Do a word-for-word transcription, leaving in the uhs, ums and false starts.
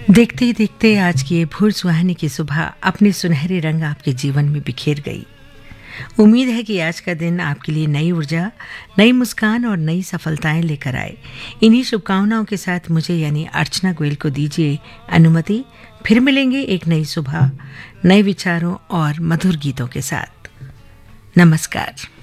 देखते ही देखते आज की ये भोर सुहानी की सुबह अपने सुनहरे रंग आपके जीवन में बिखेर गई। उम्मीद है कि आज का दिन आपके लिए नई ऊर्जा, नई मुस्कान और नई सफलताएं लेकर आए। इन्हीं शुभकामनाओं के साथ मुझे यानी अर्चना गोयल को दीजिए अनुमति। फिर मिलेंगे एक नई सुबह, नए विचारों और मधुर गीतों के साथ। नमस्कार।